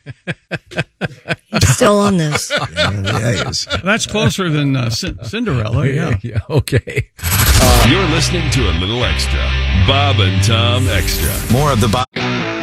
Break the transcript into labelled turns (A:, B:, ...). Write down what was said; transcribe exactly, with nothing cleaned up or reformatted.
A: He's still on this.
B: Yeah, yeah, he is.
C: That's closer than uh, C- Cinderella. Yeah.
B: yeah. Okay.
D: You're listening to A Little Extra. Bob and Tom Extra.
E: More of the Bob.